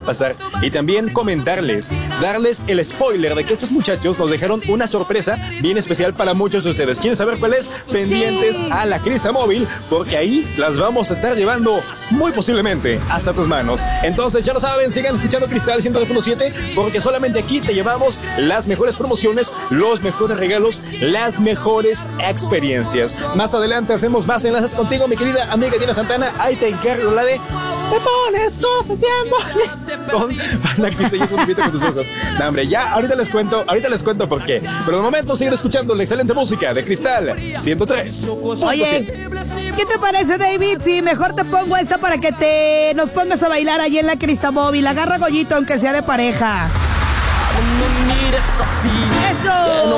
pasar y también comentarles, darles el spoiler de que estos muchachos nos dejaron una sorpresa bien especial para muchos de ustedes. ¿Quieren saber cuál es? Pendientes a la Crista Móvil, porque ahí las vamos a estar llevando muy posiblemente hasta tus manos. Entonces ya lo saben, sigan escuchando Cristal 102.7, porque solamente aquí te llevamos las mejores promociones, los mejores regalos, las mejores experiencias. Más adelante hacemos más enlaces contigo, mi querida amiga Diana Santana. Ahí te encargo la de "me pones cosas bien bonitas" con Banda Crista y es un con tus ojos. No, hombre, ya ahorita les cuento por qué. Pero de momento siguen escuchando la excelente música de Cristal 103. Oye, ¿qué te parece, David? Si mejor te pongo esta para que nos pongas a bailar allí en la Crista Móvil. Agarra Goyito, aunque sea de pareja. No me mires así. ¡Eso!